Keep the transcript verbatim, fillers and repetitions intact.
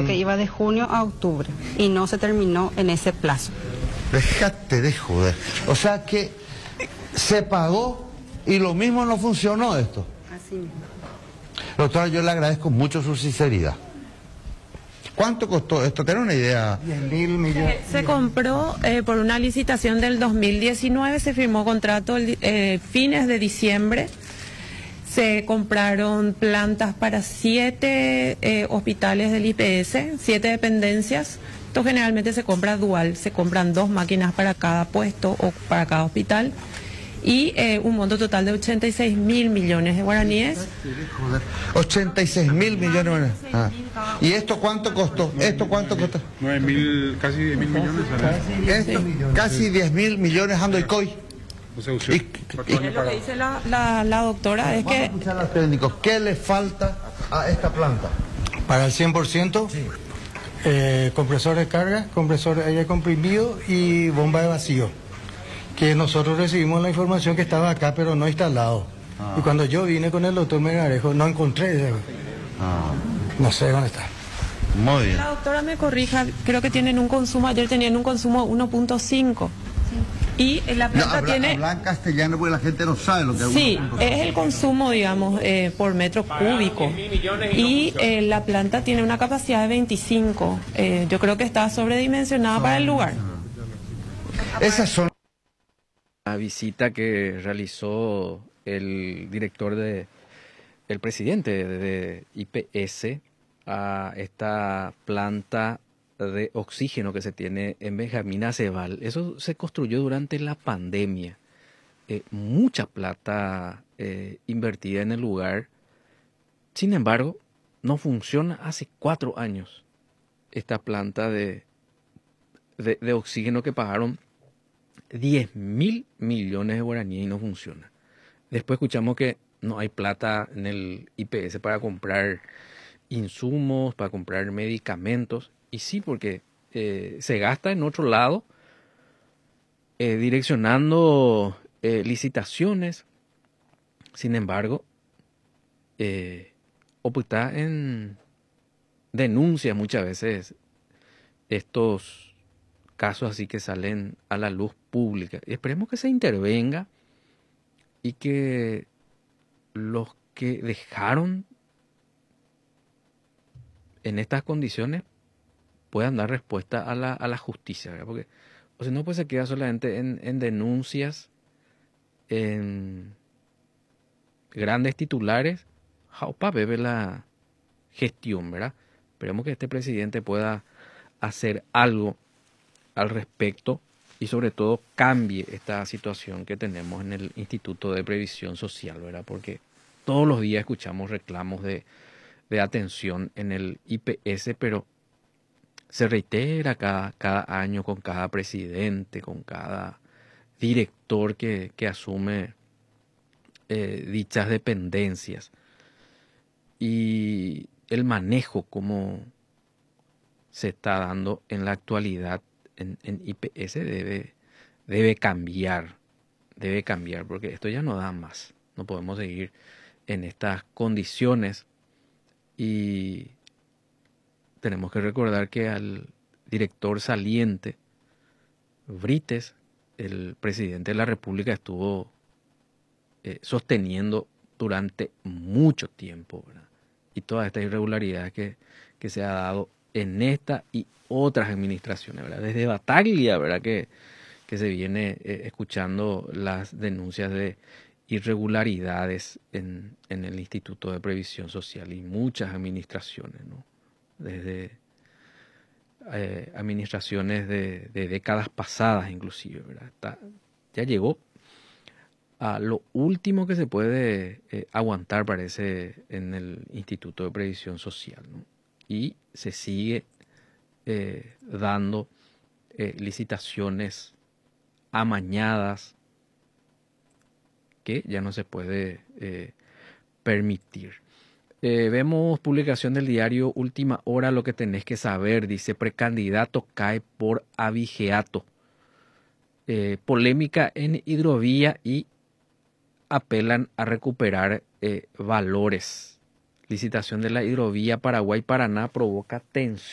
dijo que iba de junio a octubre y no se terminó en ese plazo. Déjate de joder. O sea que se pagó y lo mismo no funcionó esto. Así mismo. Doctora, yo le agradezco mucho su sinceridad. ¿Cuánto costó esto? ¿Tiene una idea? diez mil millones. Se, se compró eh, por una licitación del dos mil diecinueve, se firmó contrato el, eh, fines de diciembre. Se compraron plantas para siete eh, hospitales del I P S, siete dependencias. Esto generalmente se compra dual, se compran dos máquinas para cada puesto o para cada hospital. Y eh, un monto total de ochenta y seis mil millones de guaraníes. ochenta y seis mil millones de guaraníes. Ah. ¿Y esto cuánto costó? ¿Esto cuánto costó? nueve mil, casi diez mil millones. Esto, casi diez mil millones ando y coy. O sea, usted, Y- ¿cuatro y- años Lo que pagado? dice la, la, la doctora es Vamos a que escuchar a los técnicos. ¿Qué le falta a esta planta? Para el cien por ciento, eh, compresor de carga, compresor de aire comprimido y bomba de vacío. Que nosotros recibimos la información que estaba acá, pero no instalado. Ah. Y cuando yo vine con el doctor Melgarejo, no encontré. ese- Ah, No sé dónde está. muy bien. la doctora me corrija, creo que tienen un consumo, ayer tenían un consumo uno punto cinco. Y eh, la No, planta habla, tiene... habla en castellano porque la gente no sabe lo que es Sí, uno punto es el consumo, digamos, eh, por metro cúbico. Y eh, la planta tiene una capacidad de veinticinco. Eh, yo creo que está sobredimensionada para el lugar. Esas son La visita que realizó el director de, el presidente de I P S a esta planta de oxígeno que se tiene en Benjamín Aceval. Eso se construyó durante la pandemia. Eh, mucha plata eh, invertida en el lugar. Sin embargo, no funciona hace cuatro años esta planta de, de, de oxígeno que pagaron diez mil millones de guaraníes y no funciona. Después escuchamos que no hay plata en el I P S para comprar insumos, para comprar medicamentos. Y sí, porque eh, se gasta en otro lado, eh, direccionando eh, licitaciones. Sin embargo, eh, opta en denuncia muchas veces estos casos así que salen a la luz pública. Y esperemos que se intervenga y que los que dejaron en estas condiciones puedan dar respuesta a la, a la justicia, ¿verdad? Porque o sea, no pues se queda solamente en, en denuncias, en grandes titulares, jaupa bebe la gestión, ¿verdad? Esperemos que este presidente pueda hacer algo al respecto y sobre todo cambie esta situación que tenemos en el Instituto de Previsión Social, ¿verdad? Porque todos los días escuchamos reclamos de, de atención en el I P S, pero se reitera cada, cada año con cada presidente, con cada director que, que asume eh, dichas dependencias. Y el manejo como se está dando en la actualidad en, en I P S debe, debe cambiar, debe cambiar, porque esto ya no da más. No podemos seguir en estas condiciones y tenemos que recordar que al director saliente, Brites, el presidente de la República, estuvo eh, sosteniendo durante mucho tiempo, ¿verdad? Y todas estas irregularidades que, que se ha dado en esta y otras administraciones, ¿verdad? Desde Bataglia, ¿verdad? Que, que se viene eh, escuchando las denuncias de irregularidades en, en el Instituto de Previsión Social y muchas administraciones, ¿no? Desde eh, administraciones de, de décadas pasadas inclusive, ¿verdad? Está, ya llegó a lo último que se puede eh, aguantar, parece, en el Instituto de Previsión Social, ¿no? Y se sigue eh, dando eh, licitaciones amañadas que ya no se puede eh, permitir. Eh, vemos publicación del diario Última Hora, lo que tenés que saber, dice precandidato cae por abigeato. Eh, polémica en hidrovía y apelan a recuperar eh, valores. Licitación de la hidrovía Paraguay-Paraná provoca tensión.